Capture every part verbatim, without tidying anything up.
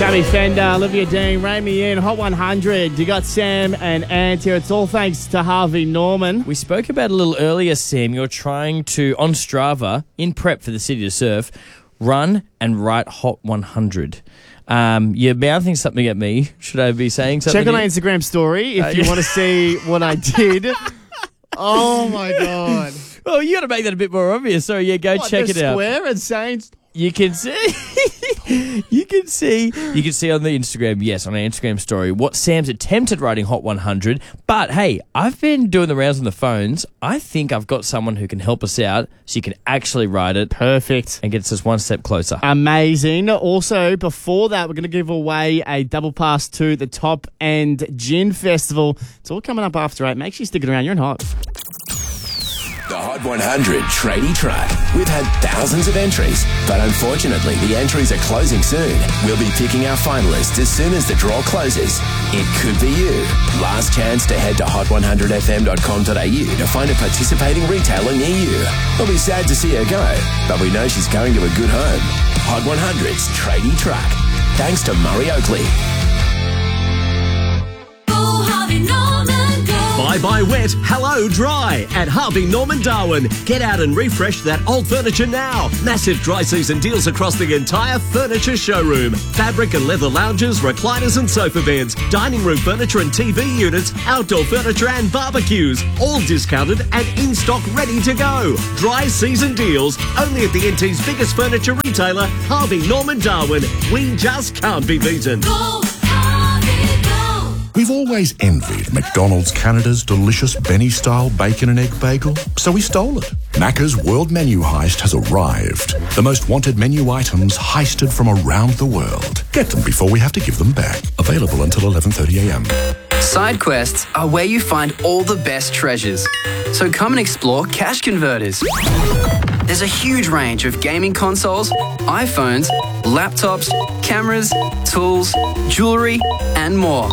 Sammy Fender, Olivia Dean, Ray Me In, Hot one hundred. You got Sam and Ant here. It's all thanks to Harvey Norman. We spoke about a little earlier, Sam. You're trying to, on Strava, in prep for the City to Surf, run and write Hot one hundred. Um, you're mouthing something at me. Should I be saying something? Check on my Instagram story if uh, you yeah. want to see what I did. Oh, my God. Well, you got to make that a bit more obvious. So, yeah, go what, check the it out. Square and saying... You can see, you can see, you can see on the Instagram, yes, on our Instagram story, what Sam's attempted writing Hot one hundred. But hey, I've been doing the rounds on the phones. I think I've got someone who can help us out, so you can actually write it. Perfect. And gets us one step closer. Amazing. Also, before that, we're going to give away a double pass to the Top End Gin Festival. It's all coming up after eight. Make sure you stick it around. You're in Hot. The Hot one hundred Tradie Truck. We've had thousands of entries, but unfortunately the entries are closing soon. We'll be picking our finalists as soon as the draw closes. It could be you. Last chance to head to hot one hundred f m dot com dot a u to find a participating retailer near you. We'll be sad to see her go, but we know she's going to a good home. Hot one hundred's Tradie Truck. Thanks to Murray Oakley. Oh, Harvey Norman. Bye-bye wet, hello dry at Harvey Norman Darwin. Get out and refresh that old furniture now. Massive dry season deals across the entire furniture showroom. Fabric and leather lounges, recliners and sofa beds, dining room furniture and T V units, outdoor furniture and barbecues. All discounted and in stock ready to go. Dry season deals only at the N T's biggest furniture retailer, Harvey Norman Darwin. We just can't be beaten. Go! We've always envied McDonald's Canada's delicious Benny-style bacon and egg bagel, so we stole it. Macca's World Menu Heist has arrived. The most wanted menu items heisted from around the world. Get them before we have to give them back. Available until eleven thirty a m. Side quests are where you find all the best treasures. So come and explore Cash Converters. There's a huge range of gaming consoles, iPhones, laptops, cameras, tools, jewellery, and more.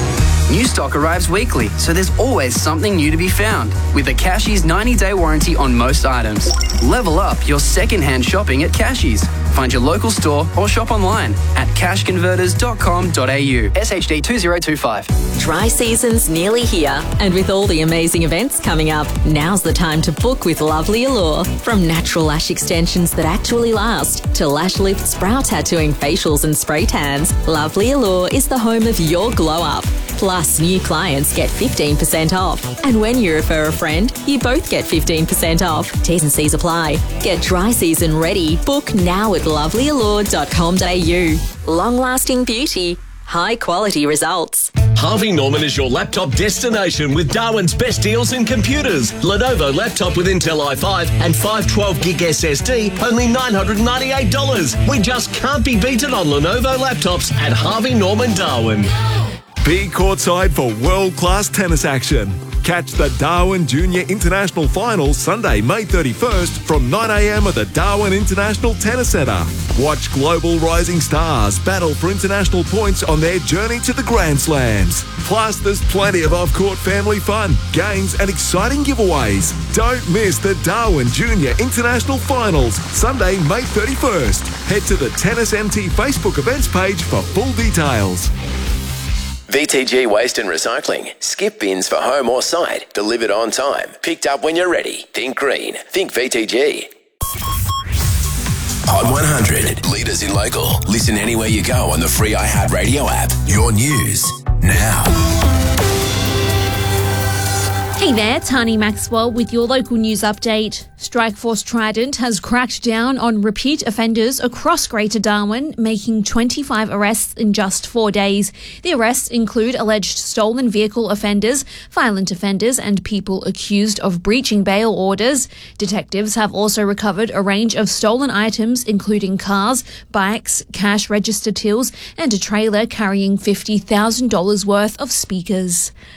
New stock arrives weekly, so there's always something new to be found. With a Cashies ninety day warranty on most items. Level up your second-hand shopping at Cashies. Find your local store or shop online at cash converters dot com dot a u. S H D two zero two five. Dry season's nearly here, and with all the amazing events coming up, now's the time to book with Lovely Allure. From natural lash extensions that actually last to lash lifts, brow tattooing, facials and spray tans, Lovely Allure is the home of your glow up. Plus, new clients get fifteen percent off. And when you refer a friend, you both get fifteen percent off. T's and C's apply. Get dry season ready. Book now at lovely allure dot com dot a u. Long-lasting beauty, high-quality results. Harvey Norman is your laptop destination with Darwin's best deals in computers. Lenovo laptop with Intel i five and five twelve gig S S D, only nine hundred ninety-eight dollars. We just can't be beaten on Lenovo laptops at Harvey Norman Darwin. Be courtside for world-class tennis action. Catch the Darwin Junior International Finals Sunday, May thirty-first from nine a m at the Darwin International Tennis Centre. Watch global rising stars battle for international points on their journey to the Grand Slams. Plus, there's plenty of off-court family fun, games and exciting giveaways. Don't miss the Darwin Junior International Finals Sunday, May thirty-first. Head to the Tennis M T Facebook events page for full details. V T G Waste and Recycling. Skip bins for home or site. Delivered on time. Picked up when you're ready. Think green. Think V T G. Hot one hundred. Leaders in local. Listen anywhere you go on the free iHeartRadio app. Your news now. Hey there, Tani Maxwell with your local news update. Strikeforce Trident has cracked down on repeat offenders across Greater Darwin, making twenty-five arrests in just four days. The arrests include alleged stolen vehicle offenders, violent offenders, and people accused of breaching bail orders. Detectives have also recovered a range of stolen items, including cars, bikes, cash register tills, and a trailer carrying fifty thousand dollars worth of speakers.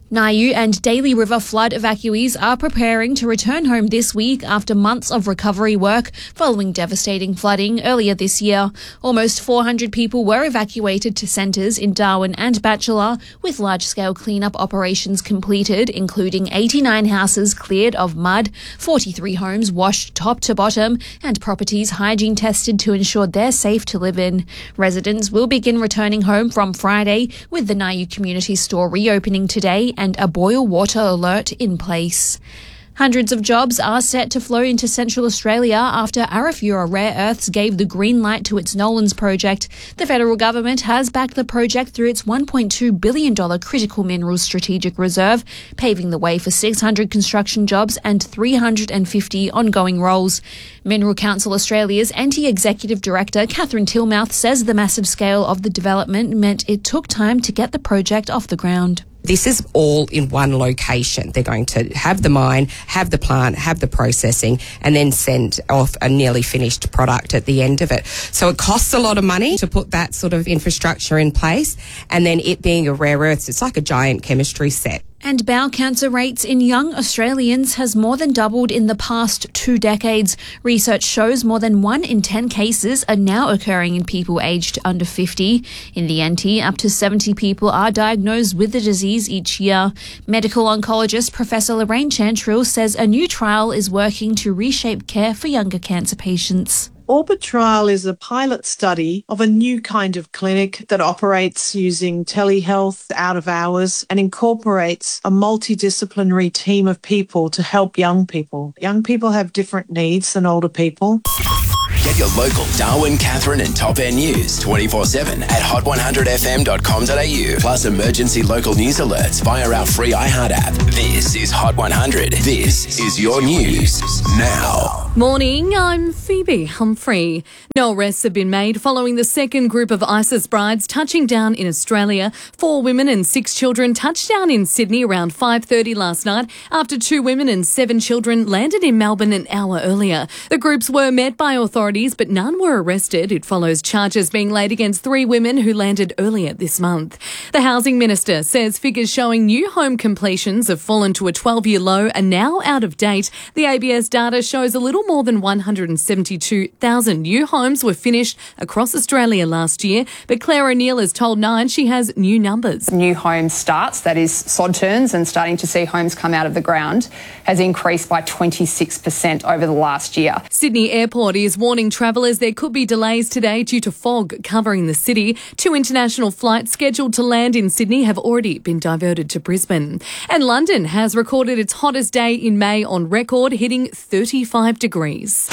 Niue and Daly River flood evacuees are preparing to return home this week after months of recovery work following devastating flooding earlier this year. Almost four hundred people were evacuated to centres in Darwin and Batchelor, with large-scale cleanup operations completed, including eighty-nine houses cleared of mud, forty-three homes washed top to bottom, and properties hygiene tested to ensure they're safe to live in. Residents will begin returning home from Friday, with the Niue Community Store reopening today and a boil water alert in place. Hundreds of jobs are set to flow into Central Australia after Arafura Rare Earths gave the green light to its Nolans project. The federal government has backed the project through its one point two billion dollars Critical Minerals Strategic Reserve, paving the way for six hundred construction jobs and three hundred fifty ongoing roles. Mineral Council Australia's anti-executive director, Catherine Tilmouth, says the massive scale of the development meant it took time to get the project off the ground. This is all in one location. They're going to have the mine, have the plant, have the processing, and then send off a nearly finished product at the end of it. So it costs a lot of money to put that sort of infrastructure in place. And then it being a rare earth, it's like a giant chemistry set. And bowel cancer rates in young Australians has more than doubled in the past two decades. Research shows more than one in ten cases are now occurring in people aged under fifty. In the N T, up to seventy people are diagnosed with the disease each year. Medical oncologist Professor Lorraine Chantrill says a new trial is working to reshape care for younger cancer patients. Orbit Trial is a pilot study of a new kind of clinic that operates using telehealth out of hours and incorporates a multidisciplinary team of people to help young people. Young people have different needs than older people. Get your local Darwin, Catherine and Top End news twenty-four seven at hot one hundred f m dot com dot a u. Plus emergency local news alerts via our free iHeart app. This is Hot one hundred. This is your news now. Morning, I'm Phoebe Humphrey. No arrests have been made following the second group of ISIS brides touching down in Australia. Four women and six children touched down in Sydney around five thirty last night after two women and seven children landed in Melbourne an hour earlier. The groups were met by authorities, but none were arrested. It follows charges being laid against three women who landed earlier this month. The Housing Minister says figures showing new home completions have fallen to a twelve-year low and now out of date. The A B S data shows a little more than one hundred seventy-two thousand new homes were finished across Australia last year, but Claire O'Neill has told Nine she has new numbers. New home starts, that is sod turns and starting to see homes come out of the ground, has increased by twenty-six percent over the last year. Sydney Airport is warning travellers there could be delays today due to fog covering the city. Two international flights scheduled to land in Sydney have already been diverted to Brisbane. And London has recorded its hottest day in May on record, hitting thirty-five degrees.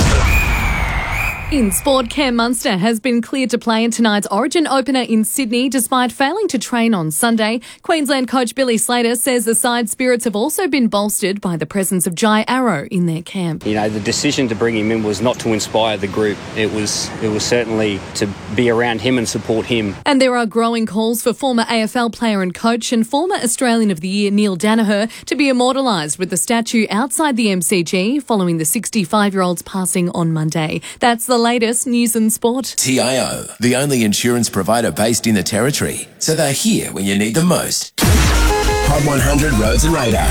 In sport, Cam Munster has been cleared to play in tonight's Origin opener in Sydney despite failing to train on Sunday. Queensland coach Billy Slater says the side's spirits have also been bolstered by the presence of Jai Arrow in their camp. You know, the decision to bring him in was not to inspire the group. It was it was certainly to be around him and support him. And there are growing calls for former A F L player and coach and former Australian of the Year Neil Danaher to be immortalised with a statue outside the M C G following the sixty-five-year-old's passing on Monday. That's the latest news and sport. T I O, the only insurance provider based in the Territory, so they're here when you need them most. Hot one hundred Roads and Radar.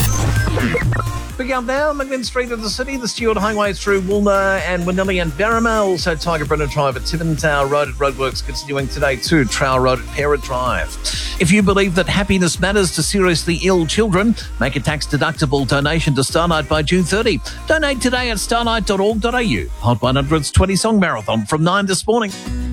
Picking up now, McLean Street of the city, the Stewart Highway through Woolner and Winnelly and Berrima, also Tiger Brenner Drive at Tiverton Road at Roadworks continuing today too, Trowell Road at Parrot Drive. If you believe that happiness matters to seriously ill children, make a tax-deductible donation to Starlight by June thirtieth. Donate today at starlight dot org dot a u. Hot one hundred's twenty Song Marathon from nine this morning.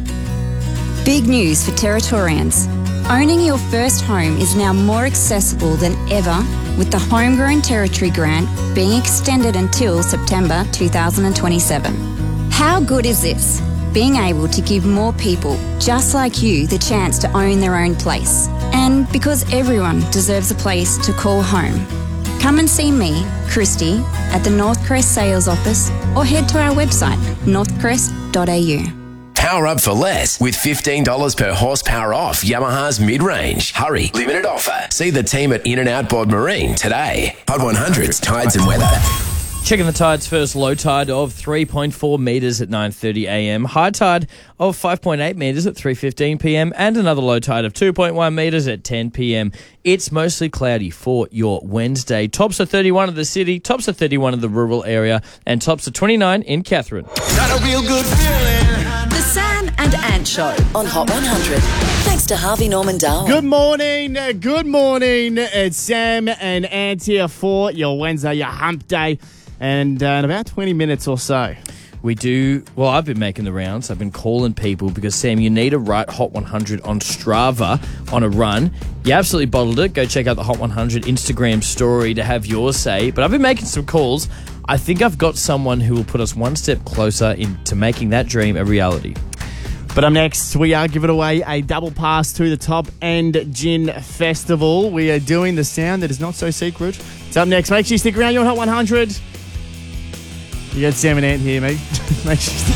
Big news for Territorians. Owning your first home is now more accessible than ever with the Homegrown Territory Grant being extended until September two thousand twenty-seven. How good is this? Being able to give more people just like you the chance to own their own place. And because everyone deserves a place to call home. Come and see me, Christy, at the Northcrest Sales Office or head to our website, northcrest dot a u. Power up for less with fifteen dollars per horsepower off Yamaha's mid-range. Hurry, limited offer. See the team at In and Out Board Marine today. Hot one hundred's Tides and Weather. Checking the tides first. Low tide of three point four metres at nine thirty a m. High tide of five point eight metres at three fifteen p m. And another low tide of two point one metres at ten p m. It's mostly cloudy for your Wednesday. Tops are thirty-one of the city, tops are thirty-one of the rural area, and tops are twenty-nine in Catherine. Got a real good feeling. The Sam and Ant Show on Hot one hundred. Thanks to Harvey Norman Darwin. Good morning, uh, good morning. It's Sam and Ant here for your Wednesday, your hump day. And uh, in about twenty minutes or so, we do, well, I've been making the rounds. I've been calling people because, Sam, you need to write Hot one hundred on Strava on a run. You absolutely bottled it. Go check out the Hot one hundred Instagram story to have yours say. But I've been making some calls. I think I've got someone who will put us one step closer into making that dream a reality. But up next, we are giving away a double pass to the Top End Gin Festival. We are doing the sound that is not so secret. It's up next. Make sure you stick around. You're on Hot one hundred. You got Sam and Ant here, mate. Make sure you stick